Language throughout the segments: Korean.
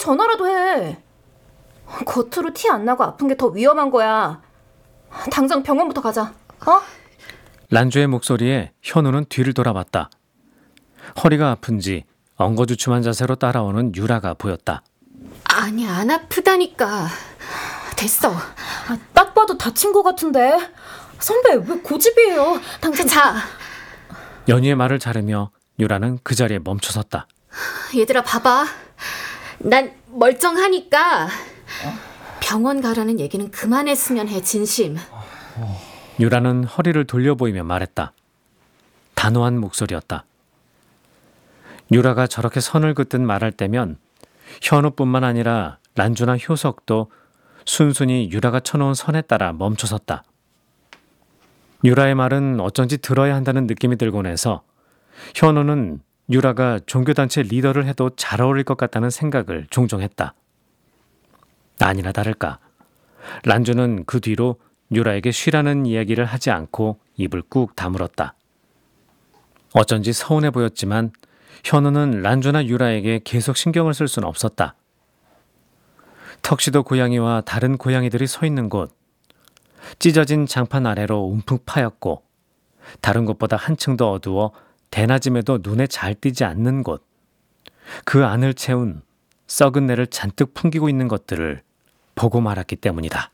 전화라도 해. 겉으로 티 안 나고 아픈 게 더 위험한 거야. 당장 병원부터 가자. 란주의 목소리에 현우는 뒤를 돌아봤다. 허리가 아픈지 엉거주춤한 자세로 따라오는 유라가 보였다. 아니, 안 아프다니까. 됐어. 딱 봐도 다친 거 같은데. 선배, 왜 고집이에요? 당장 자. 연희의 말을 자르며 유라는 그 자리에 멈춰섰다. 얘들아, 봐봐. 난 멀쩡하니까 병원 가라는 얘기는 그만했으면 해, 진심. 유라는 허리를 돌려 보이며 말했다. 단호한 목소리였다. 유라가 저렇게 선을 긋듯 말할 때면 현우뿐만 아니라 란주나 효석도 순순히 유라가 쳐놓은 선에 따라 멈춰섰다. 유라의 말은 어쩐지 들어야 한다는 느낌이 들곤 해서 현우는 유라가 종교단체 리더를 해도 잘 어울릴 것 같다는 생각을 종종 했다. 아니나 다를까 란주는 그 뒤로 유라에게 쉬라는 이야기를 하지 않고 입을 꾹 다물었다. 어쩐지 서운해 보였지만 현우는 란주나 유라에게 계속 신경을 쓸 수는 없었다. 턱시도 고양이와 다른 고양이들이 서 있는 곳, 찢어진 장판 아래로 움푹 파였고 다른 곳보다 한층 더 어두워 대낮임에도 눈에 잘 띄지 않는 곳, 그 안을 채운 썩은 내를 잔뜩 풍기고 있는 것들을 보고 말았기 때문이다.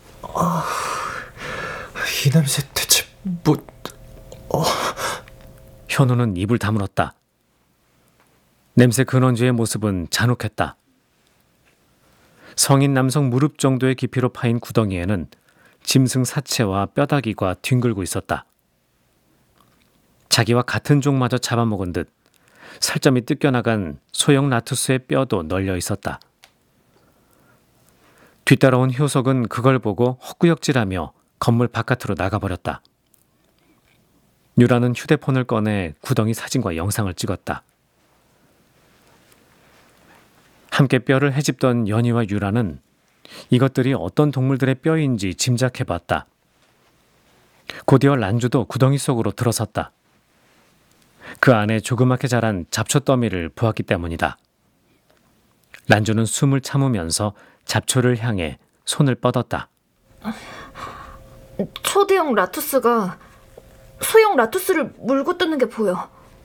이 냄새 대체 현우는 입을 다물었다. 냄새 근원지의 모습은 잔혹했다. 성인 남성 무릎 정도의 깊이로 파인 구덩이에는 짐승 사체와 뼈다귀가 뒹굴고 있었다. 자기와 같은 종마저 잡아먹은 듯 살점이 뜯겨나간 소형 라투스의 뼈도 널려 있었다. 뒤따라온 효석은 그걸 보고 헛구역질하며 건물 바깥으로 나가버렸다. 유라는 휴대폰을 꺼내 구덩이 사진과 영상을 찍었다. 함께 뼈를 헤집던 연희와 유라는 이것들이 어떤 동물들의 뼈인지 짐작해봤다. 곧이어 란주도 구덩이 속으로 들어섰다. 그 안에 조그맣게 자란 잡초더미를 보았기 때문이다. 란주는 숨을 참으면서 잡초를 향해 손을 뻗었다. 초대형 라투스가 소형 라투스를 물고 뜯는 게 보여.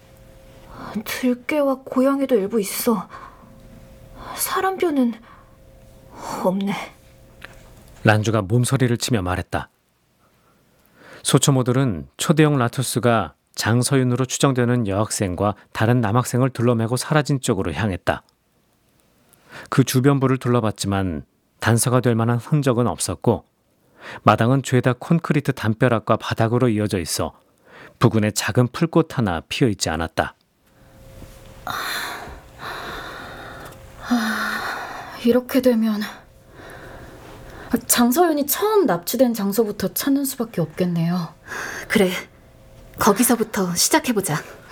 들깨와 고양이도 일부 있어. 사람 뼈는 없네. 란주가 몸서리를 치며 말했다. 소초모들은 초대형 라투스가 장서윤으로 추정되는 여학생과 다른 남학생을 둘러매고 사라진 쪽으로 향했다. 그 주변부를 둘러봤지만 단서가 될 만한 흔적은 없었고 마당은 죄다 콘크리트 담벼락과 바닥으로 이어져 있어 부근에 작은 풀꽃 하나 피어있지 않았다. 이렇게 되면 장서윤이 처음 납치된 장소부터 찾는 수밖에 없겠네요. 그래, 거기서부터 시작해보자.